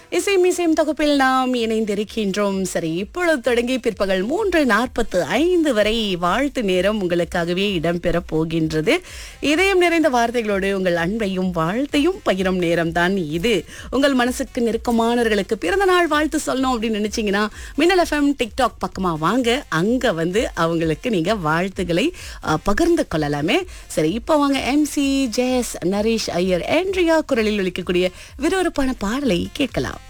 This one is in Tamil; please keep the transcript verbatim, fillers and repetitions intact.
இசை மிசையும் தொகுப்பில் நாம் இணைந்திருக்கின்றோம். சரி, இப்பொழுது தொடங்கி பிற்பகல் மூன்று நாற்பத்து ஐந்து வரை வாழ்த்து நேரம் உங்களுக்காகவே இடம்பெற போகின்றது. இதயம் நிறைந்த வார்த்தைகளோடு உங்கள் அன்பையும் வாழ்த்தையும் பகிரும் நேரம் தான் இது. உங்கள் மனசுக்கு நெருக்கமானவர்களுக்கு பிறந்த நாள் வாழ்த்து சொல்லணும் அப்படின்னு நினைச்சீங்கன்னா மின்னல் எஃப்எம் டிக்டாக் பக்கமா வாங்க, அங்க வந்து அவங்களுக்கு நீங்க வாழ்த்துக்களை அஹ், பகிர்ந்து கொள்ளலாமே. சரி, இப்போ வாங்க எம்சி ஜெயஸ் நரேஷ் ஐயர் ஆண்ட்ரியா குரலில் ஒலிக்கக்கூடிய விறுவிறுப்பான பாடலை கேட்கலாம்.